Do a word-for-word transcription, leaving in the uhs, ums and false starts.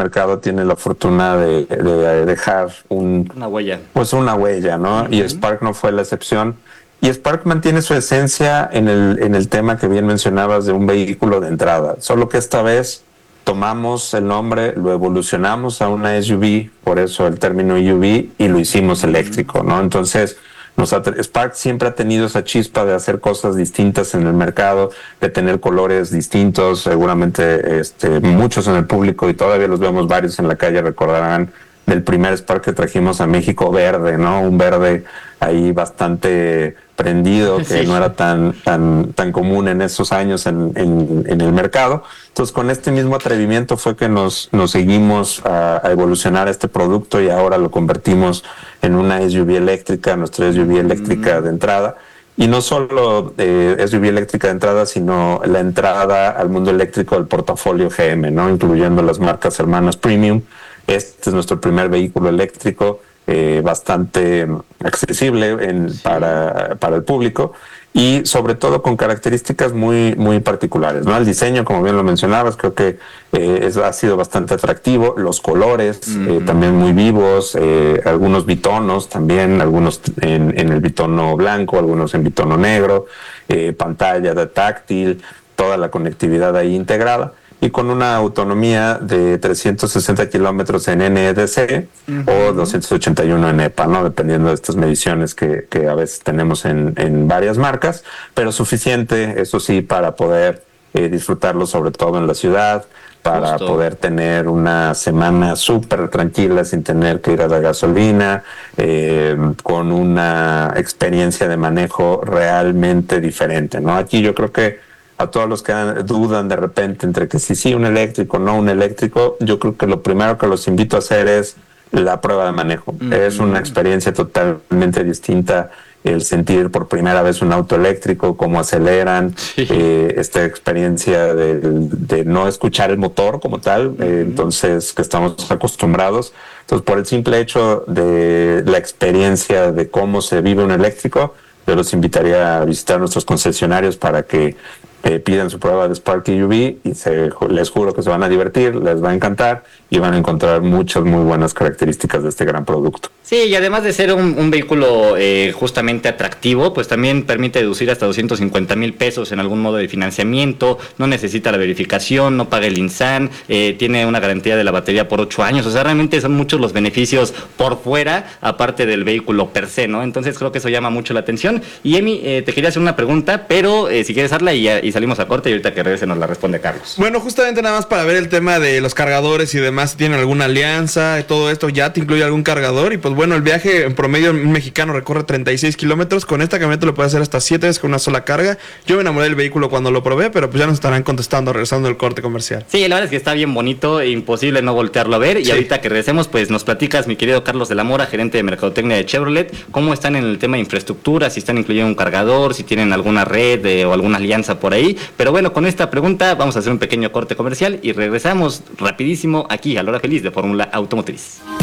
mercado tiene la fortuna de, de dejar un, una huella. Pues una huella, ¿no? Uh-huh. Y Spark no fue la excepción. Y Spark mantiene su esencia en el, en el tema que bien mencionabas de un vehículo de entrada, solo que esta vez tomamos el nombre, lo evolucionamos a una S U V, por eso el término U V, y lo hicimos eléctrico, ¿no? Entonces, nos ha, Spark siempre ha tenido esa chispa de hacer cosas distintas en el mercado, de tener colores distintos, seguramente este, muchos en el público, y todavía los vemos varios en la calle, recordarán del primer Spark que trajimos a México, verde, ¿no? Un verde ahí bastante prendido, que sí. no era tan tan tan común en esos años en, en, en el mercado. Entonces, con este mismo atrevimiento fue que nos, nos seguimos a, a evolucionar este producto, y ahora lo convertimos en una S U V eléctrica, nuestra S U V eléctrica mm. de entrada. Y no solo eh, S U V eléctrica de entrada, sino la entrada al mundo eléctrico del portafolio G M, ¿no? Incluyendo las marcas hermanas Premium. Este es nuestro primer vehículo eléctrico, eh, bastante accesible en, sí. para, para el público, y sobre todo con características muy, muy particulares, ¿no? El diseño, como bien lo mencionabas, creo que eh, es, ha sido bastante atractivo. Los colores mm-hmm. eh, también muy vivos, eh, algunos bitonos también, algunos en, en el bitono blanco, algunos en bitono negro, eh, pantalla de táctil, toda la conectividad ahí integrada, y con una autonomía de trescientos sesenta kilómetros en N E D C uh-huh. o doscientos ochenta y uno en E P A, ¿no? Dependiendo de estas mediciones que, que a veces tenemos en, en varias marcas, pero suficiente, eso sí, para poder eh, disfrutarlo, sobre todo en la ciudad, para Justo. poder tener una semana súper tranquila sin tener que ir a la gasolina, eh, con una experiencia de manejo realmente diferente, ¿no? Aquí yo creo que a todos los que dudan de repente entre que si sí un eléctrico o no un eléctrico, yo creo que lo primero que los invito a hacer es la prueba de manejo. Mm-hmm. Es una experiencia totalmente distinta el sentir por primera vez un auto eléctrico, cómo aceleran, sí. eh, esta experiencia de, de no escuchar el motor como tal, mm-hmm. eh, entonces que estamos acostumbrados. Entonces, por el simple hecho de la experiencia de cómo se vive un eléctrico, yo los invitaría a visitar nuestros concesionarios para que Eh, pidan su prueba de Spark E U V, y se, les juro que se van a divertir, les va a encantar, y van a encontrar muchas muy buenas características de este gran producto. Sí, y además de ser un, un vehículo eh, justamente atractivo, pues también permite deducir hasta doscientos cincuenta mil pesos en algún modo de financiamiento, no necesita la verificación, no paga el INSAN, eh, tiene una garantía de la batería por ocho años, o sea, realmente son muchos los beneficios por fuera, aparte del vehículo per se, ¿no? Entonces creo que eso llama mucho la atención. Y Emi, eh, te quería hacer una pregunta, pero eh, si quieres darla y, y salimos a corte, y ahorita que regrese nos la responde Carlos. Bueno, justamente nada más para ver el tema de los cargadores y demás, si tienen alguna alianza y todo esto, ya te incluye algún cargador. Y pues bueno, el viaje en promedio un mexicano recorre treinta y seis kilómetros, con esta camioneta lo puede hacer hasta siete veces con una sola carga. Yo me enamoré del vehículo cuando lo probé, pero pues ya nos estarán contestando regresando del corte comercial. Sí, la verdad es que está bien bonito, imposible no voltearlo a ver. Y sí. ahorita que regresemos, pues nos platicas, mi querido Carlos de la Mora, gerente de mercadotecnia de Chevrolet, cómo están en el tema de infraestructura, si están incluyendo un cargador, si tienen alguna red eh, o alguna alianza por ahí. Pero bueno, con esta pregunta vamos a hacer un pequeño corte comercial y regresamos rapidísimo aquí a La Hora Feliz de Fórmula Automotriz.